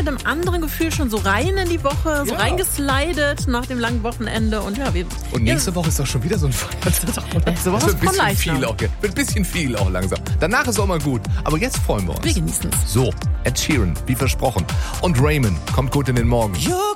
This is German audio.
mit einem anderen Gefühl schon so rein in die Woche, so reingeslidet nach dem langen Wochenende. Und ja, und nächste Woche ist doch schon wieder so ein Feiertag. Nächste Woche ist ein bisschen viel auch. Wird ein bisschen viel auch langsam. Danach ist auch mal gut. Aber jetzt freuen wir uns. Wir genießen es. So, Ed Sheeran, wie versprochen. Und Raymond kommt gut in den Morgen.